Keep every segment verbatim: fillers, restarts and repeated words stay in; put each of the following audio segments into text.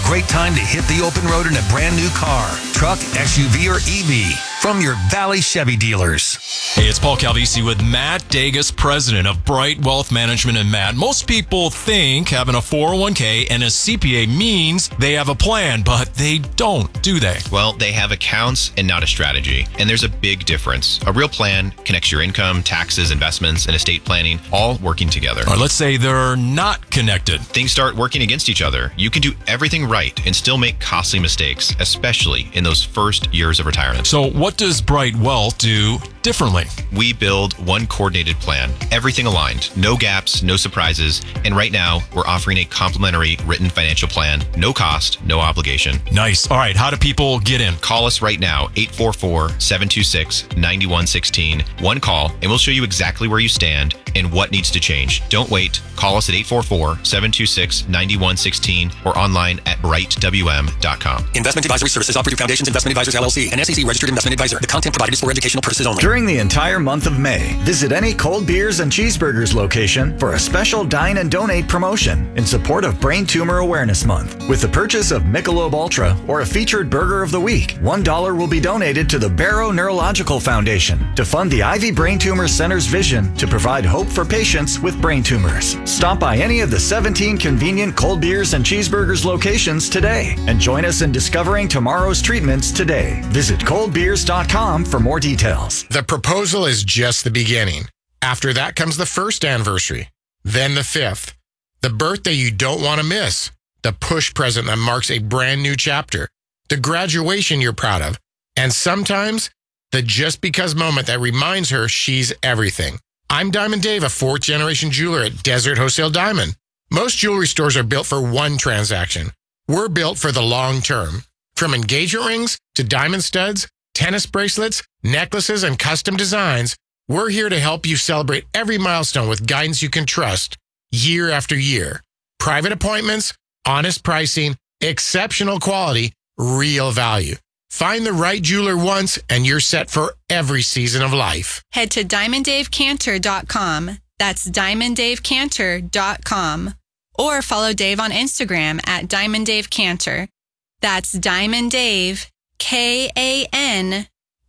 great time to hit the open road in a brand new car, truck, S U V, or E V from your Valley Chevy dealers. Hey, it's Paul Calvisi with Matt Dagus, president of Bright Wealth Management. And Matt, most people think having a four oh one k and a C P A means they have a plan, but they don't, do they? Well, they have accounts and not a strategy. And there's a big difference. A real plan connects your income, taxes, investments, and estate planning all working together. Or let's say they're not connected. Things start working against each other. You can do everything right and still make costly mistakes, especially in those first years of retirement. So what does Bright Wealth do differently? We build one coordinated plan, everything aligned, no gaps, no surprises. And right now, we're offering a complimentary written financial plan, no cost, no obligation. Nice. All right. How do people get in? Call us right now, eight four four, seven two six, nine one one six. One call, and we'll show you exactly where you stand and what needs to change. Don't wait. Call us at eight four four, seven two six, nine one one six or online at bright w m dot com. Investment advisory services offered through Foundations Investment Advisors, L L C, an S E C registered investment advisor. The content provided is for educational purposes only. During the entire month of May, visit any Cold Beers and Cheeseburgers location for a special Dine and Donate promotion in support of Brain Tumor Awareness Month. With the purchase of Michelob Ultra or a featured Burger of the Week, one dollar will be donated to the Barrow Neurological Foundation to fund the Ivy Brain Tumor Center's vision to provide hope for patients with brain tumors. Stop by any of the seventeen convenient Cold Beers and Cheeseburgers locations today and join us in discovering tomorrow's treatments today. Visit cold beers dot com for more details. The proposal is just the beginning. After that comes the first anniversary, then the fifth, the birthday you don't want to miss, the push present that marks a brand new chapter, the graduation you're proud of, and sometimes the just because moment that reminds her she's everything. I'm Diamond Dave, a fourth generation jeweler at Desert Wholesale Diamond. Most jewelry stores are built for one transaction. We're built for the long term. From engagement rings to diamond studs, tennis bracelets, necklaces, and custom designs, we're here to help you celebrate every milestone with guidance you can trust year after year. Private appointments, honest pricing, exceptional quality, real value. Find the right jeweler once and you're set for every season of life. Head to diamond dave cantor dot com. That's diamond dave cantor dot com. Or follow Dave on Instagram at Diamond Dave Cantor. That's Diamond Dave, K A N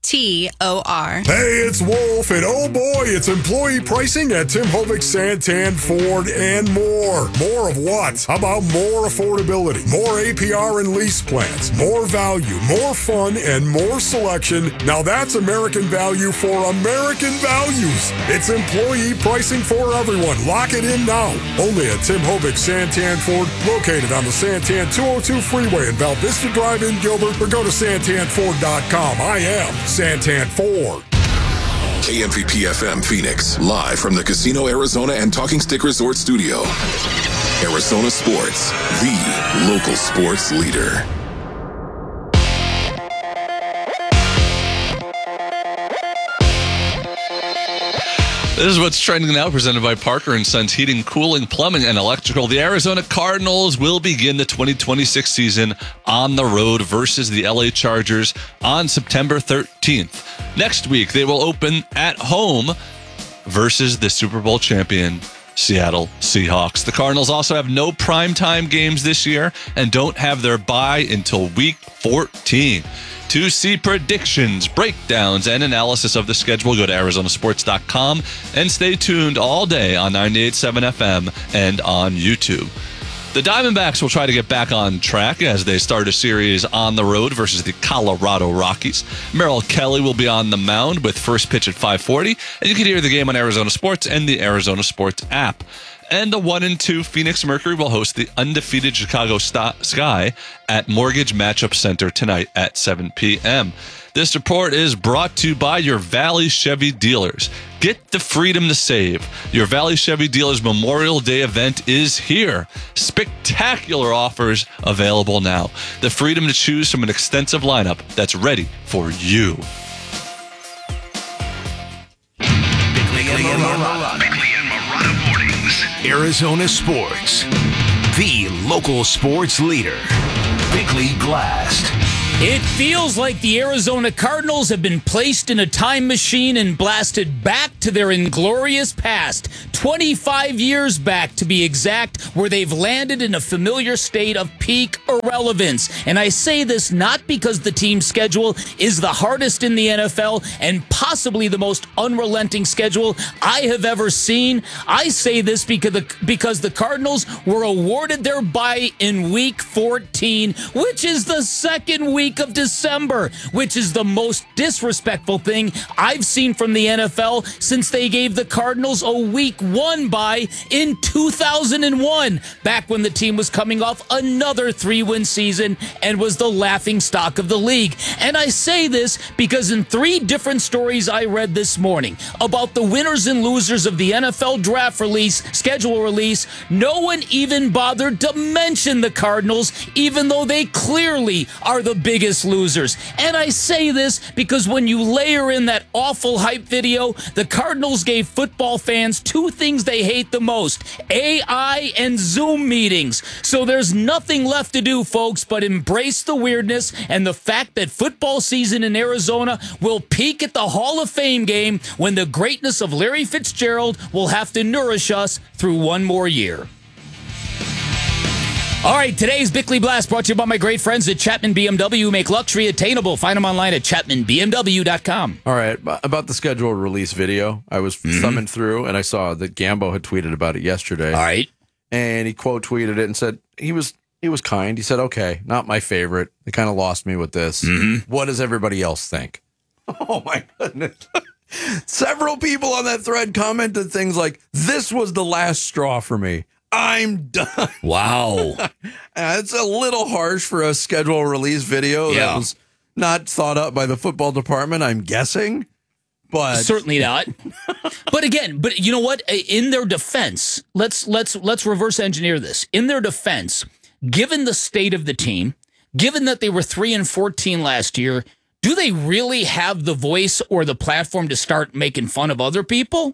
T O R. Hey, it's Wolf, and oh boy, it's employee pricing at Tim Hovick, Santan, Ford, and more. More of what? How about more affordability, more A P R and lease plans, more value, more fun, and more selection? Now that's American value for American values. It's employee pricing for everyone. Lock it in now. Only at Tim Hovick, Santan, Ford, located on the Santan two oh two freeway in Val Vista Drive in Gilbert, or go to santan ford dot com. I am Santan Ford. K M V P F M Phoenix, live from the Casino Arizona and Talking Stick Resort Studio. Arizona Sports, the local sports leader. This is what's trending now, presented by Parker and Sons Heating, Cooling, Plumbing, and Electrical. The Arizona Cardinals will begin the twenty twenty-six season on the road versus the L A Chargers on September thirteenth. Next week, they will open at home versus the Super Bowl champion Seattle Seahawks. The Cardinals also have no primetime games this year and don't have their bye until week fourteen. To see predictions, breakdowns, and analysis of the schedule, go to arizona sports dot com and stay tuned all day on ninety-eight point seven F M and on YouTube. The Diamondbacks will try to get back on track as they start a series on the road versus the Colorado Rockies. Merrill Kelly will be on the mound with first pitch at five forty, and you can hear the game on Arizona Sports and the Arizona Sports app. And the one and two Phoenix Mercury will host the undefeated Chicago Sky at Mortgage Matchup Center tonight at seven p.m. This report is brought to you by your Valley Chevy dealers. Get the freedom to save. Your Valley Chevy dealers Memorial Day event is here. Spectacular offers available now. The freedom to choose from an extensive lineup that's ready for you. Bickley and Marotta. Bickley and Marotta Mornings. Arizona Sports, the local sports leader. Bickley Blast. It feels like the Arizona Cardinals have been placed in a time machine and blasted back to their inglorious past, twenty-five years back to be exact, where they've landed in a familiar state of peak irrelevance. And I say this not because the team's schedule is the hardest in the N F L and possibly the most unrelenting schedule I have ever seen. I say this because the, because the Cardinals were awarded their bye in week fourteen, which is the second week of December, which is the most disrespectful thing I've seen from the N F L since they gave the Cardinals a week one bye in two thousand one, back when the team was coming off another three-win season and was the laughing stock of the league. And I say this because in three different stories I read this morning about the winners and losers of the N F L draft release, schedule release, no one even bothered to mention the Cardinals, even though they clearly are the biggest losers. And I say this because when you layer in that awful hype video, the Cardinals gave football fans two things they hate the most: A I and Zoom meetings. So there's nothing left to do, folks, but embrace the weirdness and the fact that football season in Arizona will peak at the Hall of Fame game when the greatness of Larry Fitzgerald will have to nourish us through one more year. All right, today's Bickley Blast brought to you by my great friends at Chapman B M W, who make luxury attainable. Find them online at chapman b m w dot com. All right, about the schedule release video, I was mm-hmm. thumbing through, and I saw that Gambo had tweeted about it yesterday. All right. And he quote tweeted it and said, he was he was kind. He said, okay, not my favorite. They kind of lost me with this. Mm-hmm. What does everybody else think? Oh, my goodness. Several people on that thread commented things like, this was the last straw for me. I'm done. Wow. It's a little harsh for a schedule release video yeah. that was not thought up by the football department, I'm guessing. But certainly not. But again, but you know what? In their defense, let's let's let's reverse engineer this. In their defense, given the state of the team, given that they were three and fourteen last year, do they really have the voice or the platform to start making fun of other people?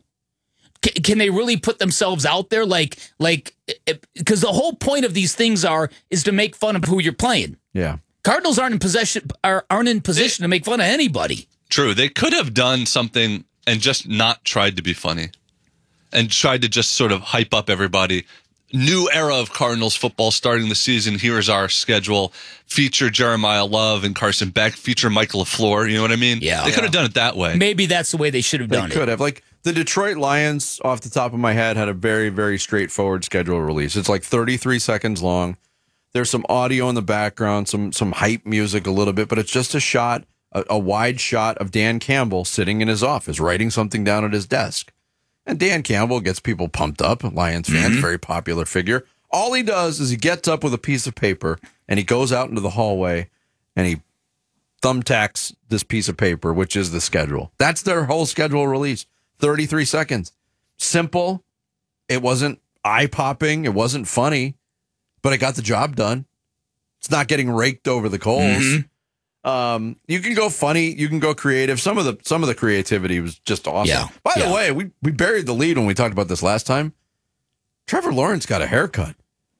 Can they really put themselves out there like, like, because the whole point of these things are, is to make fun of who you're playing. Yeah. Cardinals aren't in possession, are, aren't in position to make fun of anybody. True. They could have done something and just not tried to be funny and tried to just sort of hype up everybody. New era of Cardinals football starting the season. Here's our schedule. Feature Jeremiah Love and Carson Beck. Feature Michael LaFleur. You know what I mean? Yeah. They could yeah. have done it that way. Maybe that's the way they should have done they it. They could have. Like, the Detroit Lions, off the top of my head, had a very, very straightforward schedule release. It's like thirty-three seconds long. There's some audio in the background, some some hype music a little bit, but it's just a shot, a, a wide shot of Dan Campbell sitting in his office, writing something down at his desk. And Dan Campbell gets people pumped up, Lions fans, mm-hmm. very popular figure. All he does is he gets up with a piece of paper and he goes out into the hallway and he thumbtacks this piece of paper, which is the schedule. That's their whole schedule release. thirty-three seconds. Simple. It wasn't eye-popping. It wasn't funny, but it got the job done. It's not getting raked over the coals. Mm-hmm. Um, you can go funny. You can go creative. Some of the some of the creativity was just awesome. Yeah. By yeah. the way, we, we buried the lead when we talked about this last time. Trevor Lawrence got a haircut.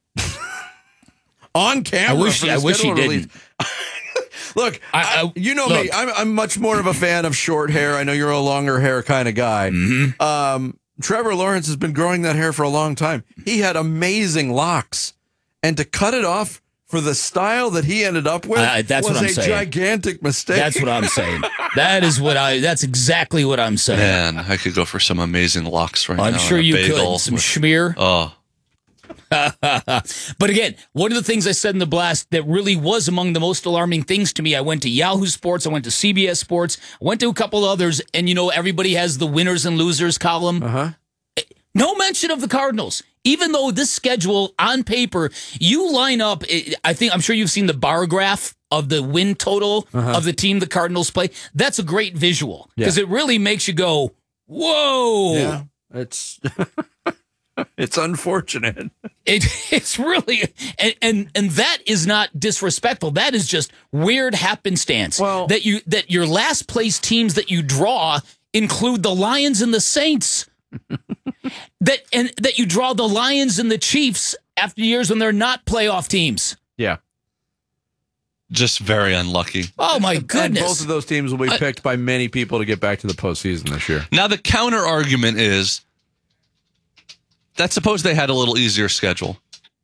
On camera. I wish, I wish he didn't. Look, I, I, you know look. me. I'm, I'm much more of a fan of short hair. I know you're a longer hair kind of guy. Mm-hmm. Um, Trevor Lawrence has been growing that hair for a long time. He had amazing locks. And to cut it off for the style that he ended up with uh, that's was what I'm a saying. gigantic mistake. That's what I'm saying. That is what I, that's exactly what I'm saying. Man, I could go for some amazing locks right I'm now. I'm sure you could. Some with, schmear. Oh. But again, one of the things I said in the blast that really was among the most alarming things to me, I went to Yahoo Sports, I went to C B S Sports, I went to a couple others, and you know, everybody has the winners and losers column. Uh-huh. No mention of the Cardinals. Even though this schedule on paper, you line up, I think, I'm sure you've seen the bar graph of the win total uh-huh. of the team the Cardinals play. That's a great visual because yeah. it really makes you go, whoa. Yeah, it's... It's unfortunate. It, it's really, and, and and that is not disrespectful. That is just weird happenstance. Well, that you that your last place teams that you draw include the Lions and the Saints. that and that you draw the Lions and the Chiefs after years when they're not playoff teams. Yeah. just very unlucky. Oh, my And goodness. both of those teams will be picked by many people to get back to the postseason this year. Now, the counter argument is that suppose they had a little easier schedule.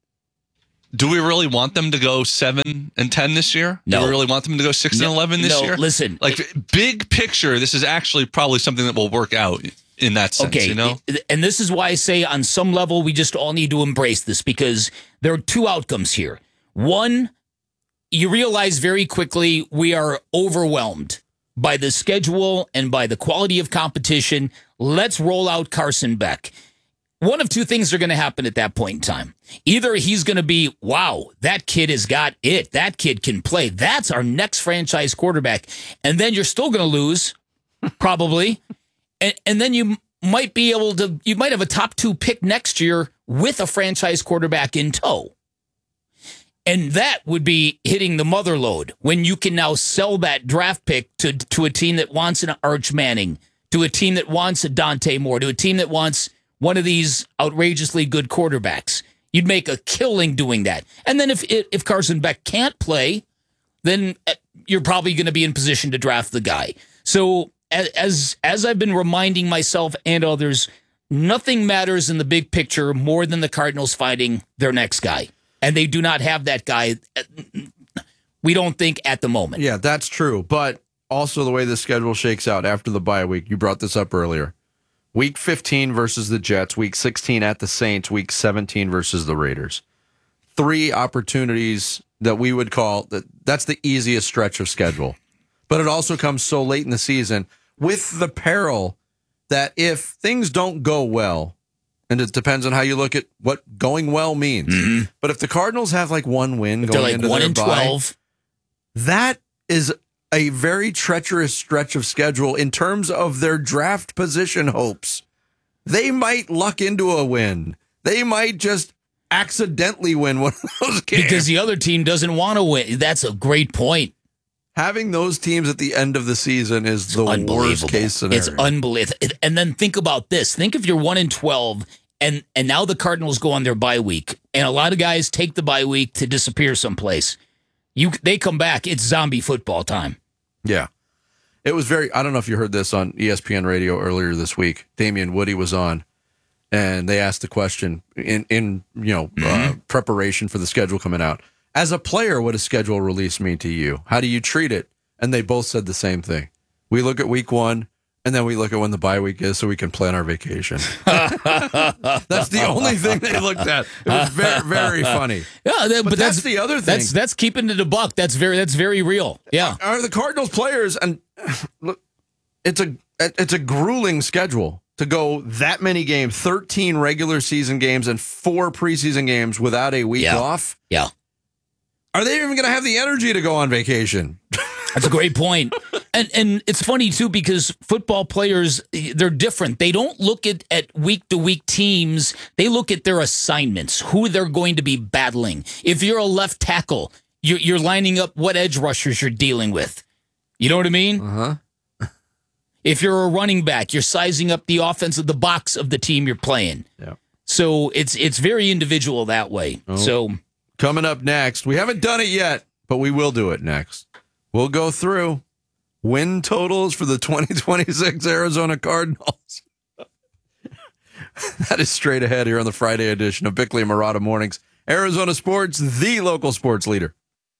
Do we really want them to go seven and ten this year? No. Do we really want them to go six No, and eleven this no, year? listen. Like, big picture, this is actually probably something that will work out in that sense, Okay, you know? and this is why I say on some level we just all need to embrace this, because there are two outcomes here. One, you realize very quickly we are overwhelmed by the schedule and by the quality of competition. Let's roll out Carson Beck. One of two things are going to happen at that point in time. Either he's going to be, wow, that kid has got it. That kid can play. That's our next franchise quarterback. And then you're still going to lose, probably. And, and then you might be able to, you might have a top two pick next year with a franchise quarterback in tow. And that would be hitting the mother load when you can now sell that draft pick to, to a team that wants an Arch Manning, to a team that wants a Dante Moore, to a team that wants one of these outrageously good quarterbacks. You'd make a killing doing that. And then if if Carson Beck can't play, then you're probably going to be in position to draft the guy. So as as I've been reminding myself and others, nothing matters in the big picture more than the Cardinals finding their next guy. And they do not have that guy, we don't think, at the moment. Yeah, that's true. But also the way the schedule shakes out after the bye week, you brought this up earlier. Week fifteen versus the Jets, week sixteen at the Saints, week seventeen versus the Raiders. Three opportunities that we would call, that that's the easiest stretch of schedule. But it also comes so late in the season with the peril that if things don't go well, and it depends on how you look at what going well means. Mm-hmm. But if the Cardinals have like one win If going they're like into one their and bye, twelve. that is a very treacherous stretch of schedule in terms of their draft position hopes. They might luck into a win. They might just accidentally win one of those games. Because the other team doesn't want to win. That's a great point. Having those teams at the end of the season is the worst case scenario. It's unbelievable. And then think about this. Think if you're one and twelve, and and now the Cardinals go on their bye week, and a lot of guys take the bye week to disappear someplace. You they come back. It's zombie football time. Yeah. It was very, I don't know if you heard this on E S P N radio earlier this week. Damian Woody was on, and they asked the question in, in you know, mm-hmm. uh, preparation for the schedule coming out. As a player, what does schedule release mean to you? How do you treat it? And they both said the same thing. We look at week one, and then we look at when the bye week is so we can plan our vacation. That's the only thing they looked at. It was very, very funny. Yeah, that, but, but that's, that's the other thing. That's that's keeping it a buck. That's very that's very real. Yeah. Are the Cardinals players, and look, it's a it's a grueling schedule to go that many games, thirteen regular season games and four preseason games without a week yeah. off. Yeah. Are they even going to have the energy to go on vacation? That's a great point. And and it's funny, too, because football players, they're different. They don't look at, at week-to-week teams. They look at their assignments, who they're going to be battling. If you're a left tackle, you're, you're lining up what edge rushers you're dealing with. You know what I mean? Uh-huh. If you're a running back, you're sizing up the offense of the box of the team you're playing. Yeah. So it's it's very individual that way. Oh. So coming up next, we haven't done it yet, but we will do it next. We'll go through win totals for the twenty twenty-six Arizona Cardinals. That is straight ahead here on the Friday edition of Bickley and Marotta Mornings. Arizona Sports, the local sports leader.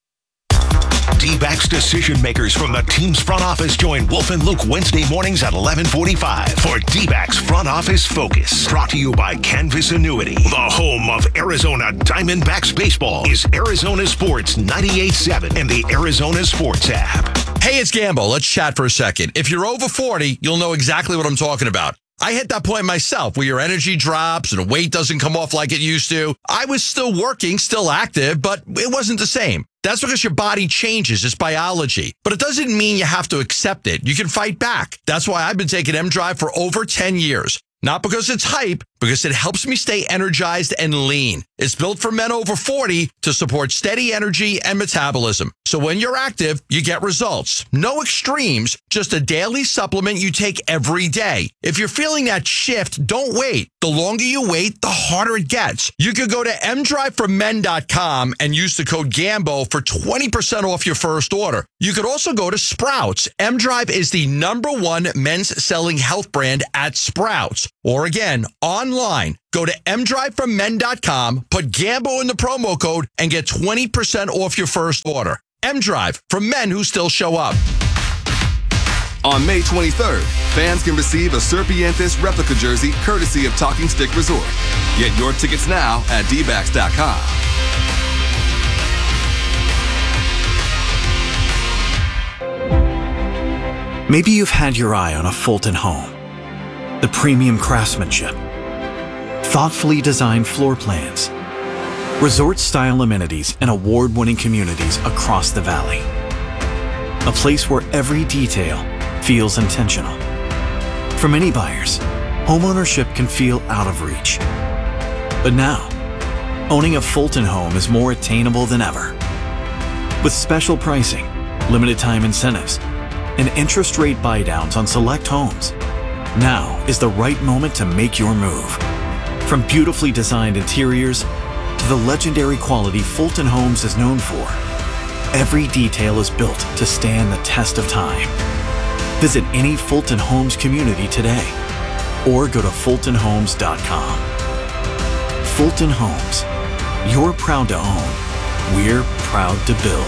D-backs decision makers from the team's front office join Wolf and Luke Wednesday mornings at eleven forty-five for D-backs Front Office Focus. Brought to you by Canvas Annuity. The home of Arizona Diamondbacks baseball is Arizona Sports ninety-eight point seven and the Arizona Sports app. Hey, it's Gambo. Let's chat for a second. If you're over forty, you'll know exactly what I'm talking about. I hit that point myself where your energy drops and weight doesn't come off like it used to. I was still working, still active, but it wasn't the same. That's because your body changes. It's biology. But it doesn't mean you have to accept it. You can fight back. That's why I've been taking M-Drive for over ten years. Not because it's hype, because it helps me stay energized and lean. It's built for men over forty to support steady energy and metabolism. So when you're active, you get results. No extremes, just a daily supplement you take every day. If you're feeling that shift, don't wait. The longer you wait, the harder it gets. You could go to m drive for men dot com and use the code GAMBO for twenty percent off your first order. You could also go to Sprouts. M-Drive is the number one men's selling health brand at Sprouts. Or again, online. Go to m drive for men dot com, put GAMBO in the promo code, and get twenty percent off your first order. M-Drive, for men who still show up. On May twenty-third, fans can receive a Serpientes replica jersey courtesy of Talking Stick Resort. Get your tickets now at d backs dot com. Maybe you've had your eye on a Fulton home. The premium craftsmanship, thoughtfully designed floor plans, resort-style amenities, and award-winning communities across the valley. A place where every detail feels intentional. For many buyers, homeownership can feel out of reach. But now, owning a Fulton home is more attainable than ever. With special pricing, limited time incentives, and interest rate buydowns on select homes, now is the right moment to make your move. From beautifully designed interiors to the legendary quality Fulton Homes is known for, every detail is built to stand the test of time. Visit any Fulton Homes community today or go to fulton homes dot com. Fulton Homes. You're proud to own. We're proud to build.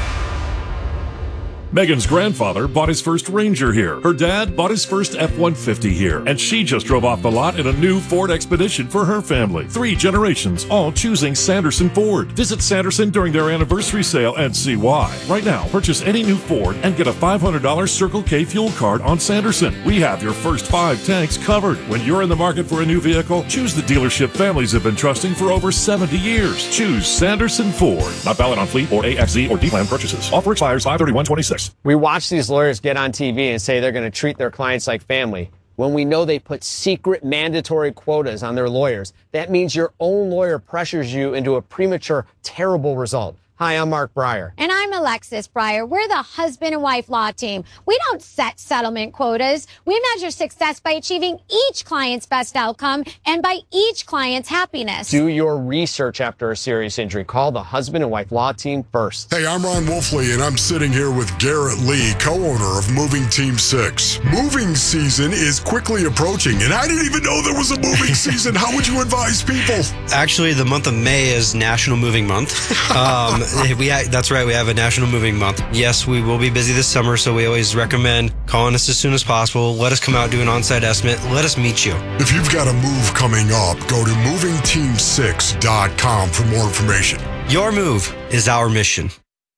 Megan's grandfather bought his first Ranger here. Her dad bought his first F one fifty here. And she just drove off the lot in a new Ford Expedition for her family. Three generations, all choosing Sanderson Ford. Visit Sanderson during their anniversary sale and see why. Right now, purchase any new Ford and get a five hundred dollars Circle K fuel card on Sanderson. We have your first five tanks covered. When you're in the market for a new vehicle, choose the dealership families have been trusting for over seventy years. Choose Sanderson Ford. Not valid on fleet or A X Z or D-Plan purchases. Offer expires five thirty-one twenty-six. We watch these lawyers get on T V and say they're going to treat their clients like family when we know they put secret mandatory quotas on their lawyers. That means your own lawyer pressures you into a premature, terrible result. Hi, I'm Mark Breyer. And I'm Alexis Breyer. We're the husband and wife law team. We don't set settlement quotas. We measure success by achieving each client's best outcome and by each client's happiness. Do your research after a serious injury. Call the husband and wife law team first. Hey, I'm Ron Wolfley, and I'm sitting here with Garrett Lee, co-owner of Moving Team six. Moving season is quickly approaching, and I didn't even know there was a moving season. How would you advise people? Actually, the month of May is National Moving Month. Um, We ha- that's right. We have a National Moving Month. Yes, we will be busy this summer, so we always recommend calling us as soon as possible. Let us come out, do an on-site estimate. Let us meet you. If you've got a move coming up, go to moving team six dot com for more information. Your move is our mission.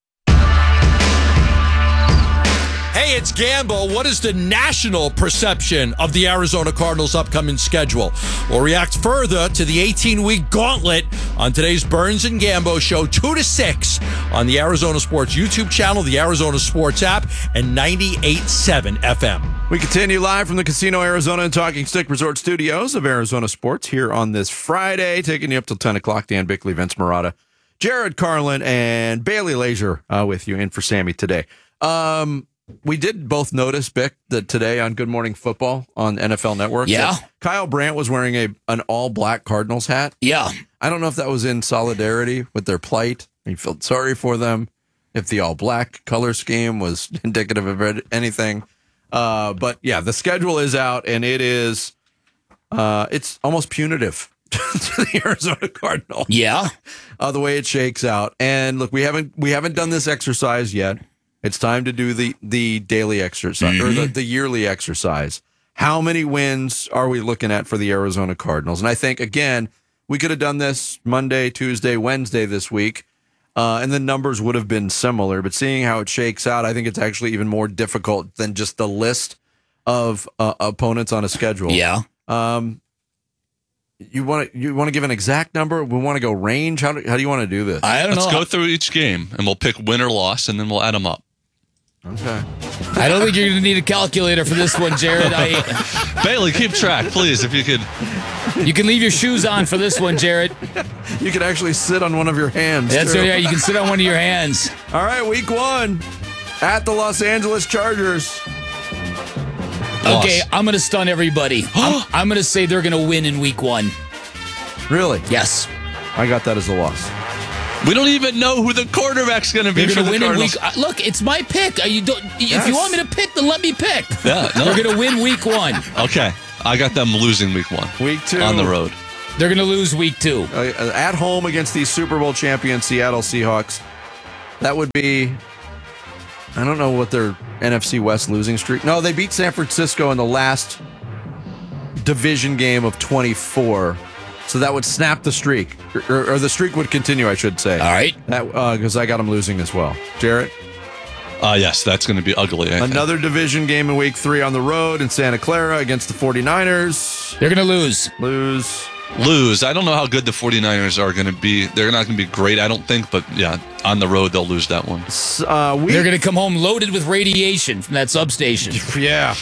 Hey, it's Gambo. What is the national perception of the Arizona Cardinals' upcoming schedule? We'll react further to the eighteen-week gauntlet on today's Burns and Gambo show, two to six, on the Arizona Sports YouTube channel, the Arizona Sports app, and ninety-eight point seven F M. We continue live from the Casino Arizona and Talking Stick Resort Studios of Arizona Sports here on this Friday, taking you up till ten o'clock. Dan Bickley, Vince Marotta, Jared Carlin, and Bailey Leisure uh, with you in for Sammy today. Um... We did both notice, Bick, that today on Good Morning Football on N F L Network, yeah, Kyle Brandt was wearing a an all-black Cardinals hat. Yeah. I don't know if that was in solidarity with their plight. He felt sorry for them, if the all-black color scheme was indicative of anything. Uh, but, yeah, the schedule is out, and it is uh, it's almost punitive to the Arizona Cardinals. Yeah. Uh, the way it shakes out. And, look, we haven't we haven't done this exercise yet. It's time to do the, the daily exercise mm-hmm. or the, the yearly exercise. How many wins are we looking at for the Arizona Cardinals? And I think, again, we could have done this Monday, Tuesday, Wednesday this week, uh, and the numbers would have been similar. But seeing how it shakes out, I think it's actually even more difficult than just the list of uh, opponents on a schedule. Yeah. Um, you want to you want to give an exact number? We want to go range? How do, how do you want to do this? I don't Let's know. go through each game, and we'll pick win or loss, and then we'll add them up. Okay. I don't think you're going to need a calculator for this one, Jared. I... Bailey, keep track, please, if you could. You can leave your shoes on for this one, Jarrett. You can actually sit on one of your hands. That's too. right. Yeah, you can sit on one of your hands. All right, week one at the Los Angeles Chargers. Loss. Okay, I'm going to stun everybody. I'm, I'm going to say they're going to win in week one. Really? Yes. I got that as a loss. We don't even know who the quarterback's going to be They're for going to the win in Cardinals. week. Uh, look, it's my pick. Uh, you don't. Yes. If you want me to pick, then let me pick. Yeah, no. They're going to win week one. Okay, I got them losing week one. Week two. On the road. They're going to lose week two. Uh, at home against the Super Bowl champion Seattle Seahawks. That would be, I don't know what their N F C West losing streak. No, they beat San Francisco in the last division game of twenty-four. So that would snap the streak. Or, or the streak would continue, I should say. All right. That Because uh, I got them losing as well. Jarrett? Uh, yes, that's going to be ugly. I Another think. division game in week three on the road in Santa Clara against the 49ers. They're going to lose. Lose. Lose. I don't know how good the 49ers are going to be. They're not going to be great, I don't think. But, yeah, on the road, they'll lose that one. Uh, week- They're going to come home loaded with radiation from that substation. Yeah.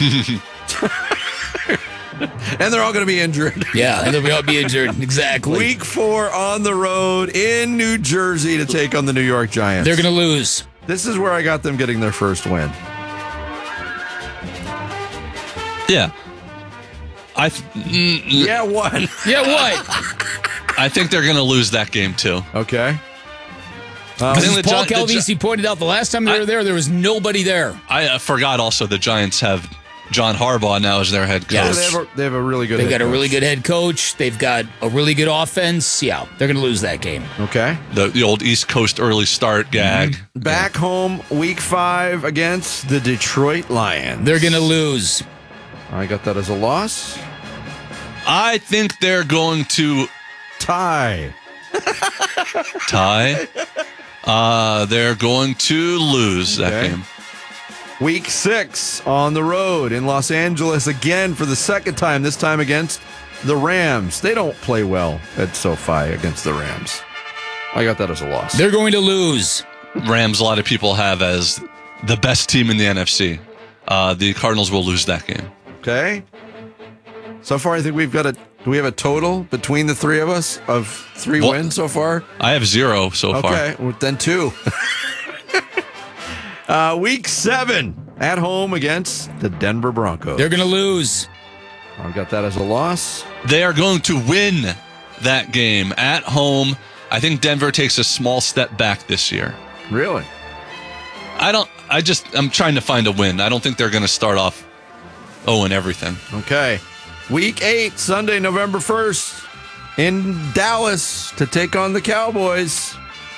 And they're all going to be injured. Yeah, and they'll all be injured. Exactly. Week four on the road in New Jersey to take on the New York Giants. They're going to lose. This is where I got them getting their first win. Yeah. I th- mm, yeah, what? Yeah, what? I think they're going to lose that game, too. Okay. Uh, As Paul Calvisi pointed out, the last time they I, were there, there was nobody there. I uh, forgot also the Giants have John Harbaugh now as their head coach. Yeah, they have a, they have a really good They've head got coach. a really good head coach. They've got a really good offense. Yeah, they're going to lose that game. Okay. The, the old East Coast early start gag. Mm-hmm. Back yeah. home, week five against the Detroit Lions. They're going to lose. I got that as a loss. I think they're going to tie. tie? Uh, they're going to lose that okay. game. Week six on the road in Los Angeles again for the second time, this time against the Rams. They don't play well at SoFi against the Rams. I got that as a loss. They're going to lose. Rams, a lot of people have as the best team in the N F C. Uh, the Cardinals will lose that game. Okay. So far, I think we've got a, do we have a total between the three of us of three well, wins so far? I have zero so okay, far. Okay, well, then two. Uh, week seven at home against the Denver Broncos. They're going to lose. I've got that as a loss. They are going to win that game at home. I think Denver takes a small step back this year. Really? I don't, I just, I'm trying to find a win. I don't think they're going to start off oh and everything. Okay. Week eight, Sunday, November first in Dallas to take on the Cowboys.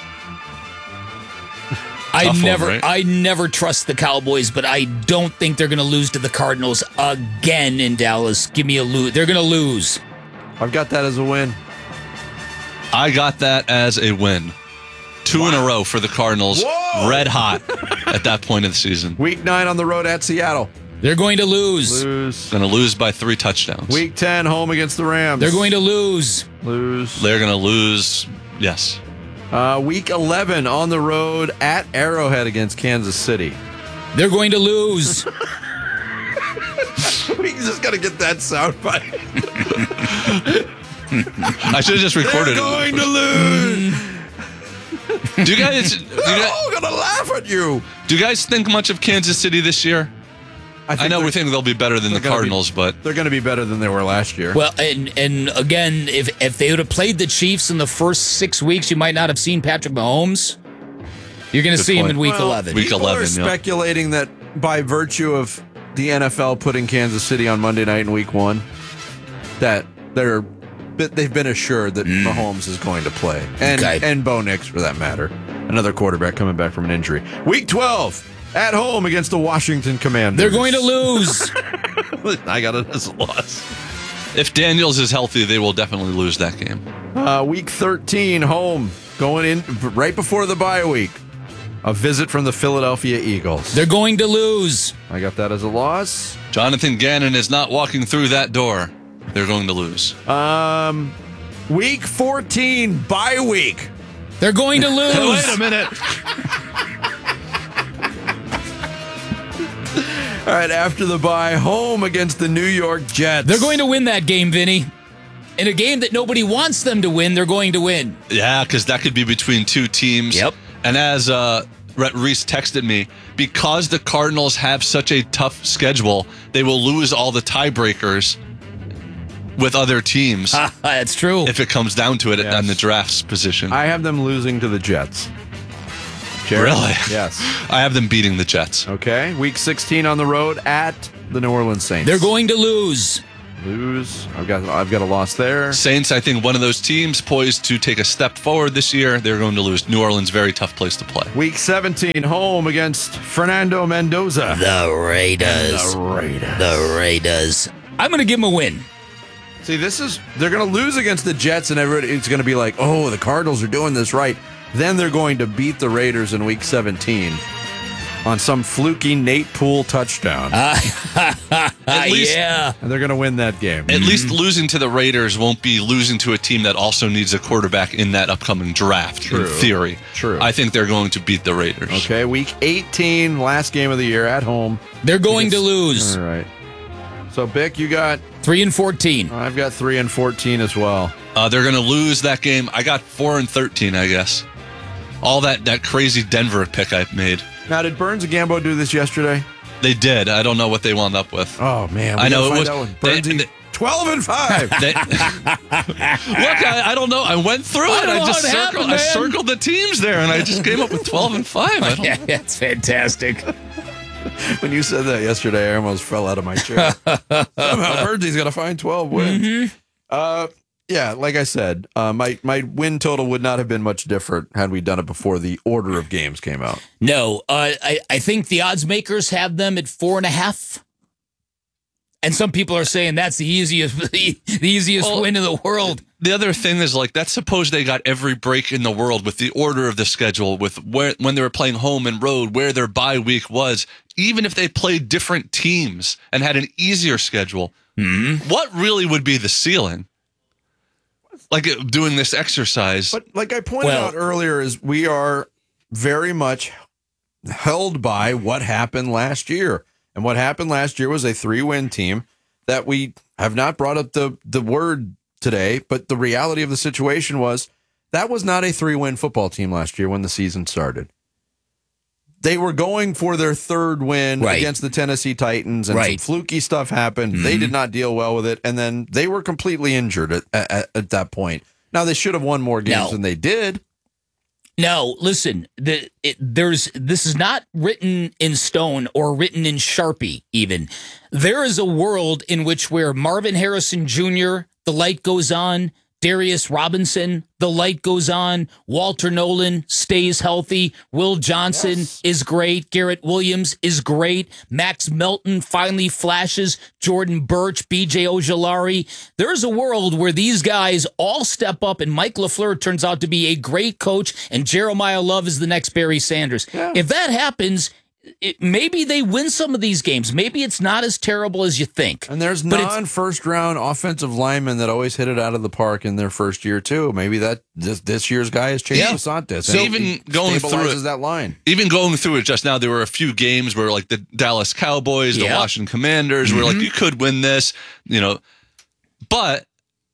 I Tough never, one, right? I never trust the Cowboys, but I don't think they're going to lose to the Cardinals again in Dallas. Give me a lose. They're going to lose. I've got that as a win. I got that as a win. Two wow. in a row for the Cardinals. Whoa! Red hot at that point of the season. Week nine on the road at Seattle. They're going to lose. Lose. Going to lose by three touchdowns. Week ten, home against the Rams. They're going to lose. Lose. They're going to lose. Yes. Uh, week eleven on the road at Arrowhead against Kansas City. They're going to lose. We just got to get that sound bite. I should have just recorded They're it. going to lose. Do you guys? Do you They're guys, all going to laugh at you. Do you guys think much of Kansas City this year? I, I know we think they'll be better than the Cardinals, be, but they're going to be better than they were last year. Well, and and again, if if they would have played the Chiefs in the first six weeks, you might not have seen Patrick Mahomes. You're going to see point. him in Week well, eleven. Week People eleven. Are yeah. speculating that by virtue of the N F L putting Kansas City on Monday night in Week One, that they're they've been assured that mm. Mahomes is going to play, and okay. and Bo Nix for that matter, another quarterback coming back from an injury. Week twelve. At home against the Washington Commanders. They're going to lose. I got it as a loss. If Daniels is healthy, they will definitely lose that game. Uh, week thirteen, home. Going in right before the bye week. A visit from the Philadelphia Eagles. They're going to lose. I got that as a loss. Jonathan Gannon is not walking through that door. They're going to lose. Um, week fourteen, bye week. They're going to lose. Wait a minute. All right, after the bye, home against the New York Jets. They're going to win that game, Vinny. In a game that nobody wants them to win, they're going to win. Yeah, because that could be between two teams. Yep. And as uh, Rhett Reese texted me, because the Cardinals have such a tough schedule, they will lose all the tiebreakers with other teams. That's true. If it comes down to it Yes. on the draft's position. I have them losing to the Jets. Jared? Really? Yes. I have them beating the Jets. Okay. Week sixteen on the road at the New Orleans Saints. They're going to lose. Lose. I've got I've got a loss there. Saints, I think one of those teams poised to take a step forward this year. They're going to lose. New Orleans, very tough place to play. Week seventeen, home against Fernando Mendoza. The Raiders. The Raiders. The Raiders. I'm going to give them a win. See, this is they're going to lose against the Jets, and everybody it's going to be like, oh, the Cardinals are doing this right. Then they're going to beat the Raiders in Week seventeen on some fluky Nate Poole touchdown. Uh, At least, yeah. And they're going to win that game. At least losing to the Raiders won't be losing to a team that also needs a quarterback in that upcoming draft, True. in theory. True. I think they're going to beat the Raiders. Okay, Week eighteen, last game of the year at home. They're going to lose. All right. So, Bick, you got three and fourteen. I've got three and fourteen as well. Uh, they're going to lose that game. I got four and thirteen, I guess. All that, that crazy Denver pick I made. Now, did Burns and Gambo do this yesterday? They did. I don't know what they wound up with. Oh, man. I know it was. They, They, they, twelve and five. they, look, I, I don't know. I went through I it. don't I know just how it circled, happened, I man. circled the teams there, and I just came up with twelve and five. I don't Yeah, that's fantastic. When you said that yesterday, I almost fell out of my chair. Somehow Birdie's going to find twelve wins. Mm-hmm. Uh, yeah, like I said, uh, my, my win total would not have been much different had we done it before the order of games came out. No, uh, I, I think the odds makers have them at four and a half. And some people are saying that's the easiest the, the easiest Well, win in the world. The other thing is, like, let's suppose they got every break in the world with the order of the schedule, with where when they were playing home and road, where their bye week was. Even if they played different teams and had an easier schedule, mm-hmm. what really would be the ceiling? Like uh, doing this exercise. But like I pointed Well- out earlier, is we are very much held by what happened last year. And what happened last year was a three-win team that we have not brought up the, the word today, but the reality of the situation was that was not a three-win football team last year when the season started. They were going for their third win Right. against the Tennessee Titans, and Right. some fluky stuff happened. Mm-hmm. They did not deal well with it, and then they were completely injured at, at, at that point. Now, they should have won more games No. than they did. No, listen, the, it, there's this is not written in stone or written in Sharpie even. There is a world in which where Marvin Harrison Junior, the light goes on, Darius Robinson, the light goes on, Walter Nolan stays healthy, Will Johnson Yes. is great, Garrett Williams is great, Max Melton finally flashes, Jordan Birch, B J Ojolari. There's a world where these guys all step up and Mike LaFleur turns out to be a great coach and Jeremiah Love is the next Barry Sanders. Yeah. If that happens, it, maybe they win some of these games. Maybe it's not as terrible as you think. And there's But it's- non-first round offensive linemen that always hit it out of the park in their first year too. Maybe that this, this year's guy is Chase Yeah. Santos. So even going through stabilizes it- that line. Even going through it just now, there were a few games where, like, the Dallas Cowboys, the Yeah. Washington Commanders, were like, Mhm. you could win this, you know. But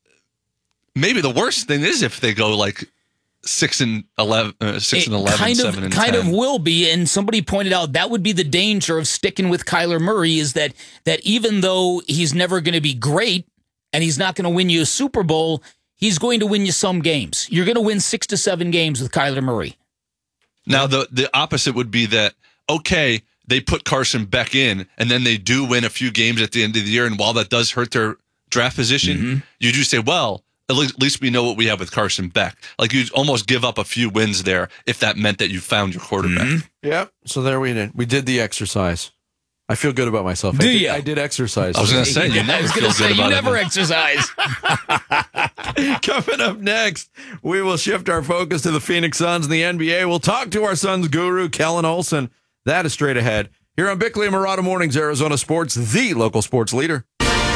maybe the worst thing is if they go like six and eleven, uh, six and It eleven, kind seven of, and kind ten. of will be. And somebody pointed out that would be the danger of sticking with Kyler Murray is that that even though he's never going to be great and he's not going to win you a Super Bowl, he's going to win you some games. You're going to win six to seven games with Kyler Murray. Now, the, the opposite would be that, okay, they put Carson Beck in, and then they do win a few games at the end of the year, and while that does hurt their draft position, Mm-hmm. you do say, well, at least, at least we know what we have with Carson Beck. Like, you'd almost give up a few wins there if that meant that you found your quarterback. Mm-hmm. Yep. So there we did. We did the exercise. I feel good about myself. Do I did, ya? I did exercise. I was going to say, you Yeah, I never was feel gonna say, good you about never it. exercise. Coming up next, we will shift our focus to the Phoenix Suns and the N B A. We'll talk to our Suns guru, Kellen Olson. That is straight ahead. Here on Bickley and Murata Mornings, Arizona Sports, the local sports leader.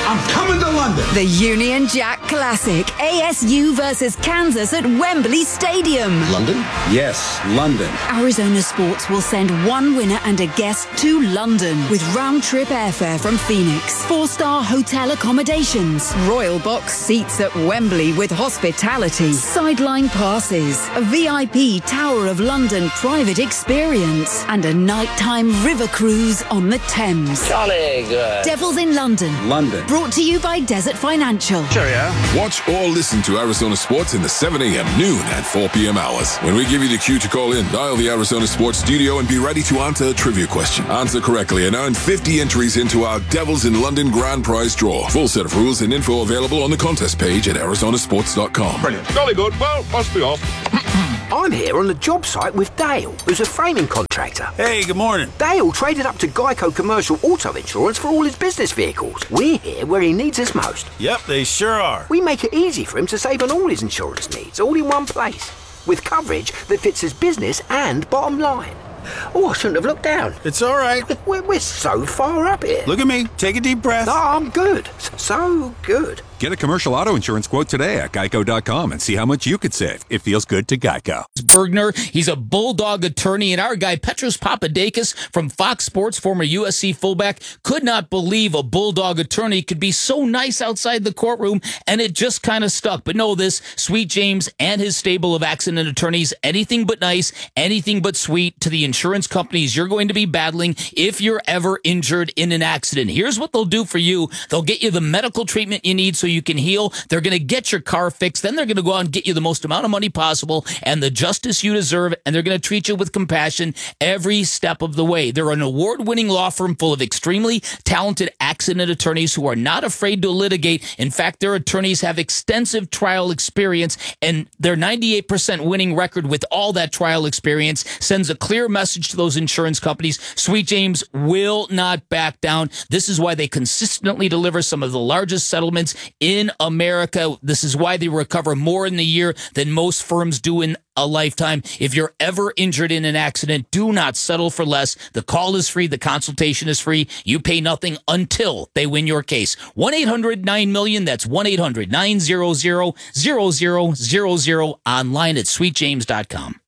I'm coming to London. The Union Jack Classic. A S U versus Kansas at Wembley Stadium. London? Yes, London. Arizona Sports will send one winner and a guest to London with round-trip airfare from Phoenix, four-star hotel accommodations, Royal Box seats at Wembley with hospitality, sideline passes, a V I P Tower of London private experience, and a nighttime river cruise on the Thames. Jolly good. Devils in London. London. Brought to you by Desert Financial. Cheerio. Watch or listen to Arizona Sports in the seven a.m., noon, and four p.m. hours. When we give you the cue to call in, dial the Arizona Sports studio and be ready to answer a trivia question. Answer correctly and earn fifty entries into our Devils in London grand prize draw. Full set of rules and info available on the contest page at arizona sports dot com. Brilliant. Jolly good. Well, must be off. I'm here on the job site with Dale, who's a framing contractor. Hey, good morning. Dale traded up to Geico Commercial Auto Insurance for all his business vehicles. We're here where he needs us most. Yep, they sure are. We make it easy for him to save on all his insurance needs, all in one place, with coverage that fits his business and bottom line. Oh, I shouldn't have looked down. It's all right. We're, we're so far up here. Look at me. Take a deep breath. No, I'm good. So good. Get a commercial auto insurance quote today at geico dot com and see how much you could save. It feels good to Geico. Bergner, he's a Bulldog attorney, and our guy Petros Papadakis from Fox Sports, former U S C fullback, could not believe a Bulldog attorney could be so nice outside the courtroom, and it just kind of stuck. But know this, Sweet James and his stable of accident attorneys, anything but nice, anything but sweet to the insurance companies you're going to be battling if you're ever injured in an accident. Here's what they'll do for you. They'll get you the medical treatment you need so you can heal. They're going to get your car fixed. Then they're going to go out and get you the most amount of money possible and the justice you deserve, and they're going to treat you with compassion every step of the way. They're an award-winning law firm full of extremely talented accident attorneys who are not afraid to litigate. In fact, their attorneys have extensive trial experience, and their ninety-eight percent winning record with all that trial experience sends a clear message to those insurance companies. Sweet James will not back down. This is why they consistently deliver some of the largest settlements in America. This is why they recover more in the year than most firms do in a lifetime. If you're ever injured in an accident, do not settle for less. The call is free. The consultation is free. You pay nothing until they win your case. one eight hundred nine million. That's one eight hundred nine hundred zero zero zero zero. Online at sweet james dot com.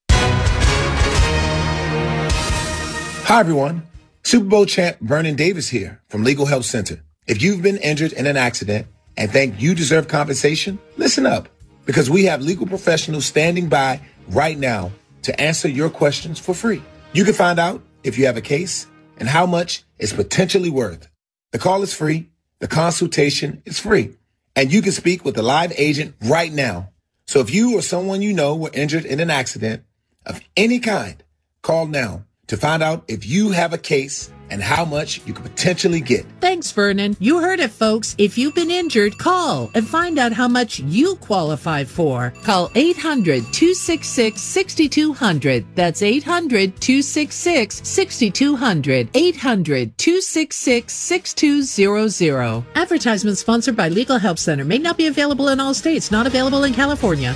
Hi, everyone. Super Bowl champ Vernon Davis here from Legal Help Center. If you've been injured in an accident and think you deserve compensation, listen up, because we have legal professionals standing by right now to answer your questions for free. You can find out if you have a case and how much it's potentially worth. The call is free. The consultation is free. And you can speak with a live agent right now. So if you or someone you know were injured in an accident of any kind, call now to find out if you have a case and how much you could potentially get. Thanks, Vernon. You heard it, folks. If you've been injured, call and find out how much you qualify for. Call eight hundred two six six six two zero zero. That's eight hundred two six six six two zero zero. eight hundred two six six six two zero zero. Advertisement sponsored by Legal Help Center. May not be available in all states. Not available in California.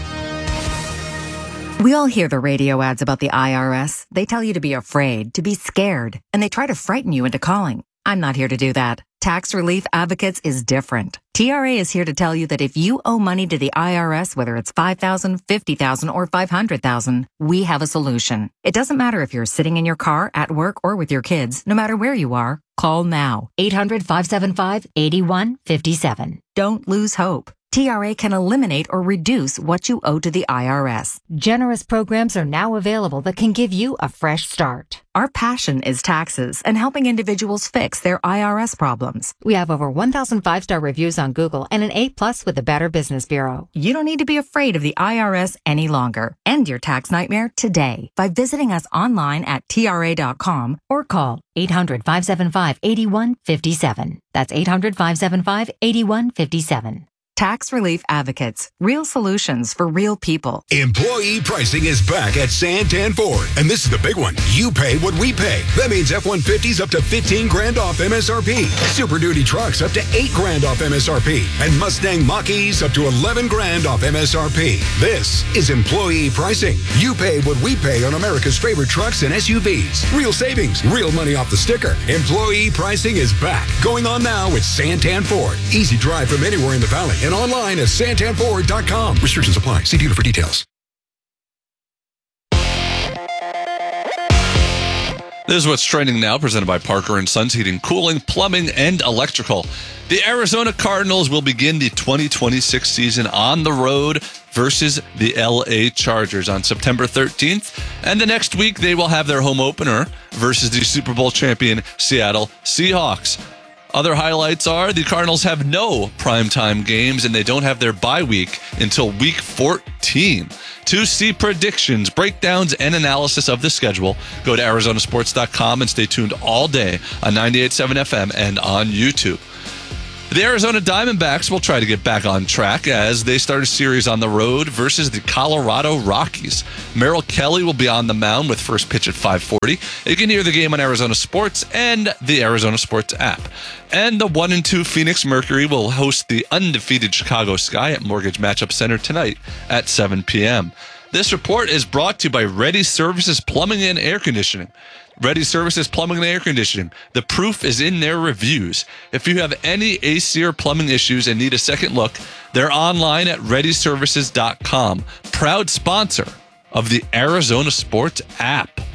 We all hear the radio ads about the I R S. They tell you to be afraid, to be scared, and they try to frighten you into calling. I'm not here to do that. Tax Relief Advocates is different. T R A is here to tell you that if you owe money to the I R S, whether it's five thousand dollars, fifty thousand dollars, or five hundred thousand dollars, we have a solution. It doesn't matter if you're sitting in your car, at work, or with your kids. No matter where you are, call now. eight hundred five seven five eight one five seven. Don't lose hope. T R A can eliminate or reduce what you owe to the I R S. Generous programs are now available that can give you a fresh start. Our passion is taxes and helping individuals fix their I R S problems. We have over one thousand five-star reviews on Google and an A plus with the Better Business Bureau. You don't need to be afraid of the I R S any longer. End your tax nightmare today by visiting us online at T R A dot com or call eight hundred five seven five eight one five seven. That's eight hundred five seven five eight one five seven. Tax Relief Advocates. Real solutions for real people. Employee pricing is back at Santan Ford. And this is the big one. You pay what we pay. That means F one fifties up to fifteen grand off M S R P. Super Duty trucks up to eight grand off M S R P. And Mustang Mach-E's up to eleven grand off M S R P. This is employee pricing. You pay what we pay on America's favorite trucks and S U Vs. Real savings. Real money off the sticker. Employee pricing is back. Going on now with Santan Ford. Easy drive from anywhere in the valley. And online at santan ford dot com. Restrictions apply. See dealer for details. This is what's trending now, presented by Parker and Sons Heating, Cooling, Plumbing, and Electrical. The Arizona Cardinals will begin the twenty twenty-six season on the road versus the L A Chargers on September thirteenth. And the next week, they will have their home opener versus the Super Bowl champion Seattle Seahawks. Other highlights are the Cardinals have no primetime games, and they don't have their bye week until week fourteen. To see predictions, breakdowns, and analysis of the schedule, go to arizona sports dot com and stay tuned all day on ninety-eight point seven F M and on YouTube. The Arizona Diamondbacks will try to get back on track as they start a series on the road versus the Colorado Rockies. Merrill Kelly will be on the mound with first pitch at five forty. You can hear the game on Arizona Sports and the Arizona Sports app. And the one and two Phoenix Mercury will host the undefeated Chicago Sky at Mortgage Matchup Center tonight at seven p.m. This report is brought to you by Ready Services Plumbing and Air Conditioning. Ready Services Plumbing and Air Conditioning. The proof is in their reviews. If you have any A C or plumbing issues and need a second look, they're online at ready services dot com. Proud sponsor of the Arizona Sports app.